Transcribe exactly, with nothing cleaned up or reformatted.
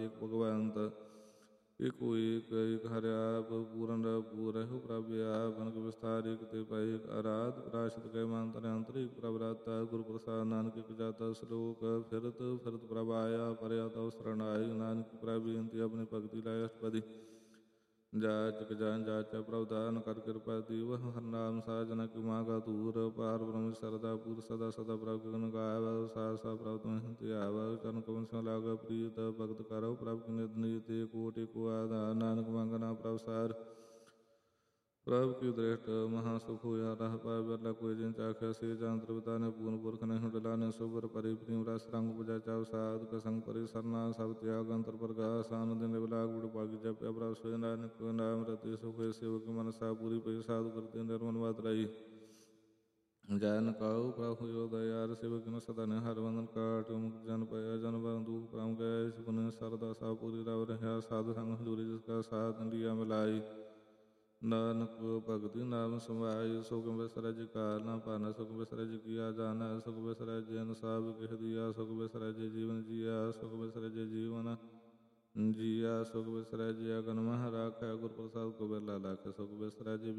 ਏਕ ਭਗਵੰਤ ਏਕੋ ਏਕ ਏਕ ਹਰਿ ਆਪ ਪੂਰਨ ਪੂਰ ਰਹਿ ਪ੍ਰਭ ਆਪ ਅਨਕ ਵਿਸਤਾਰ ਏਕ ਤੇ ਪਏ ਆਰਾਧ ਪ੍ਰਾਸ਼ਤ ਕੈ ਮੰਤਰ ਅੰਤਰ ਏਕ ਪ੍ਰਭ ਰਾਤਾ ਗੁਰ ਪ੍ਰਸਾਦ ਨਾਨਕ ਇਕ ਜਾਤਾ ਸਲੋਕ ਫਿਰਤ ਫਿਰਤ ਪ੍ਰਭ ਆਇਆ ਪਰਿਆ ਤਉ ਸਰਣ ਆਈ ਨਾਨਕ ਪ੍ਰਭ ਬੇਨਤੀ ਆਪਣੀ ਭਗਤੀ ਲਾਇ ਅਸ਼ਟਪਦੀ ਜਾਚਕ ਜਾਨ ਜਾਚਾ ਪ੍ਰਭ ਦਾਨ ਕਰ ਕਿਰਪਾ ਦੀਵ ਹਰ ਨਾਮ ਸਾਜਨ ਕਿ ਮਾਗਾ ਧੂਰ ਪਾਰ ਬ੍ਰਹਮ ਸਰਦਾ ਪੂਰ ਸਦਾ ਸਦਾ ਪ੍ਰਭ ਗਨ ਗਾਵ ਸਾ ਸਾ ਪ੍ਰਭ ਤੁਮ ਤੇ ਆਵ ਚਰਨ ਕਮਲ ਸੇ ਲਾਗ ਪ੍ਰੀਤ ਭਗਤ ਕਰੋ ਪ੍ਰਭ ਕੀ ਨਿਤ ਨੀਤ ਕੋਟਿ ਕੋ ਆਧਾਰ ਨਾਨਕ ਮੰਗਨਾ ਪ੍ਰਭ ਸਾਰ ਪ੍ਰਭ ਕੀ ਦ੍ਰਿਸ਼ਟ ਮਹਾ ਸੁਖ ਹੋਇਆ ਰਹ ਪਾਇ ਬਰਲਾ ਕੋਈ ਜਿਨ ਚਾਖਿਆ ਸੇ ਜਾਂਤਰ ਬਤਾ ਨੇ ਪੂਰਨ ਪੁਰਖ ਨੇ ਹੁਡਲਾ ਨੇ ਸੁਬਰ ਪਰਿ ਪ੍ਰੀਮ ਰਸ ਰੰਗ ਪੁਜਾ ਚਾਉ ਸਾਧ ਕਸੰਗ ਪਰਿ ਸਰਨਾ ਸਭ ਤਿਆਗ ਅੰਤਰ ਪ੍ਰਗਾਸ ਆਨੰਦ ਦਿਨ ਬਿਲਾਗ ਗੁੜ ਪਾਗ ਜਪਿਆ ਪ੍ਰਭ ਸੋਇ ਨਾਨਕ ਨਾਮ ਰਤੇ ਸੁਖ ਹੋਇ ਸੇਵਕ ਮਨਸਾ ਪੂਰੀ ਪਈ ਸਾਧੂ ਕਰਤੇ ਨਿਰਮਲ ਬਾਤ ਰਾਈ ਜਨ ਕਉ ਪ੍ਰਭ ਹੋਇ ਦਇਆਰ ਸੇਵਕ ਨ ਸਦਾ ਨੇ ਹਰ ਵੰਦਨ ਕਾਟ ਮੁਕਤ ਜਨ ਪਾਇਆ ਜਨ ਬਰਨ ਦੂਖ ਪ੍ਰਮ ਗਏ ਸੁਪਨ ਸਰਦਾ ਸਾ ਪੂਰੀ ਰਵ ਰਹਾ ਸਾਧ ਸੰਗ ਹਜੂਰੀ ਜਿਸ ਕਾ ਸਾਧ ਇੰਦਰੀਆ ਮਿਲਾਈ ਨਾਨਕ ਭਗਤੀ ਨਾਮ ਸਮਾਈ ਸੁਖ ਬਿਸਰੈ ਜੀ ਕਾਲ ਨਾ ਭਾਨਾ ਸੁਖ ਬਿਸਰੈ ਜੀ ਕੀਆ ਜਾਣਾ ਸੁਖ ਬਿਸਰੈ ਜੀ ਅਨਸਾਬ ਕਹਿ ਦਿਆ ਸੁਖ ਬਿਸਰੈ ਜੀ ਜੀਵਨ ਜੀਆ ਸੁਖ ਬਿਸਰੈ ਜੀ ਜੀਵਨ ਜੀਆ ਸੁਖ ਬਿਸਰੈ ਜੀ ਅਗਨ ਮਹ ਰਾਖੈ ਗੁਰ ਪ੍ਰਸਾਦ ਕੋ ਬਿਰਲਾ ਲਾਖੈ ਸੁਖ ਬਿਸਰੈ ਜੀ